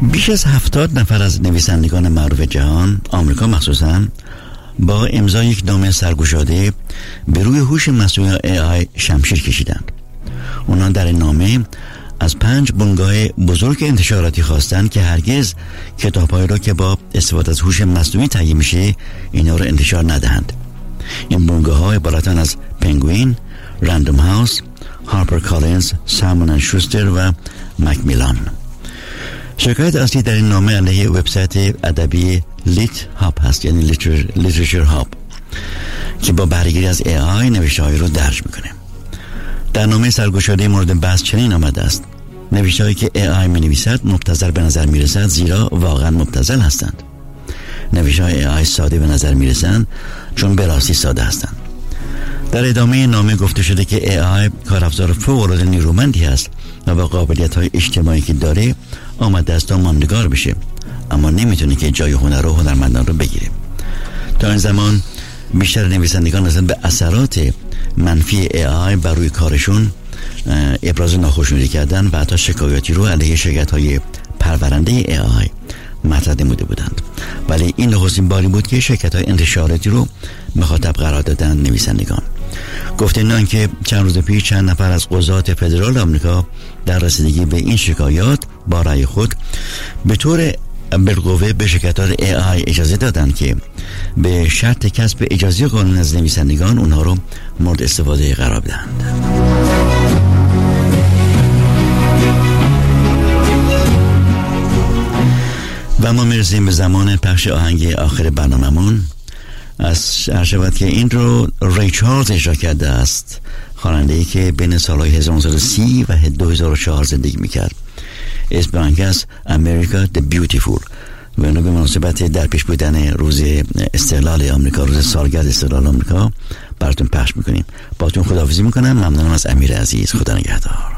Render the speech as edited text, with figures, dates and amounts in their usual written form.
بیش از 70 نفر از نویسندگان معروف جهان، آمریکا مخصوصاً، با امضای یک نامه سرگشاده به روی هوش مصنوعی AI شمشیر کشیدند. اونا در این نامه از 5 بنگاه بزرگ انتشاراتی خواستند که هرگز کتاب‌هایی را که با استفاده از هوش مصنوعی تهیه میشه اینا را انتشار ندهند. این بنگاه‌ها عبارتند از پنگوین، رندوم هاوس، هارپر کالینز، سایمون اند شوستر و مکمیلان. شکایت اصلی در این نامه علیه وبسایت ادبی لیت هاب هست، یعنی لیترچر هاب، که با بهره‌گیری از AI نوشته‌های رو درج میکنه. در نامه سرگشاده مورد بحث چنین آمده است: نوشته‌هایی که AI می‌نویسد مبتذل به نظر میرسد زیرا واقعا مبتذل هستند. نوشته‌های AI ساده به نظر میرسند چون به راستی ساده هستند. در ادامه نامه گفته شده که AI کارافزار فوق‌العاده نیرومندی است و با قابلیت‌های اجتماعی که داره آمده است تا ماندگار بشه، اما نمیتونه که جای هنر و هنرمندان رو بگیره. تا این زمان بیشتر نویسندگان نسبت به اثرات منفی AI بر روی کارشون ابراز ناخوشنودی کردن و حتی شکایاتی رو علیه شرکت‌های پرورنده AI مطرح نموده بودند، ولی این نخستین باری بود که شرکت‌های انتشاراتی رو مخاطب قرار دادن نویسندگان. گفتن که چند روز پیش چند نفر از قضات فدرال آمریکا در رسیدگی به این شکایات با رأی خود به طور بالقوه به شرکت‌های AI اجازه دادند که به شرط کسب اجازه قانونی از نویسندگان اونها رو مورد استفاده قرار بدهند. و ما میرسیم به زمان پخش آهنگ آخر برنامه‌مون. از هر شود که این رو ری چارلز اجرا کرده است، خواننده‌ای که بین سالهای 1930 و 2004 زندگی میکرد. اسم آهنگ است امریکا the Beautiful و اینو به مناسبت در پیش بودن روز استقلال آمریکا، روز سالگرد استقلال آمریکا براتون پخش میکنیم. باتون خداحافظی میکنم. ممنونم از امیر عزیز. خدا نگهدار.